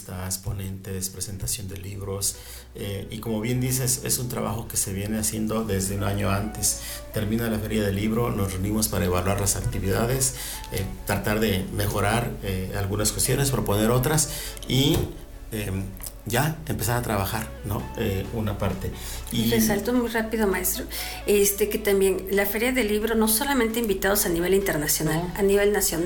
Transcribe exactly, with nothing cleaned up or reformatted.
conferencistas, ponentes, presentación de libros, eh, y como bien dices, es un trabajo que se viene haciendo desde un año antes. Termina la Feria del Libro, nos reunimos para evaluar las actividades, eh, tratar de mejorar eh, algunas cuestiones, proponer otras y eh, ya empezar a trabajar, ¿no? Eh, una parte. Y resalto muy rápido, maestro, este que también la Feria del Libro no solamente invitados a nivel internacional, a nivel nacional.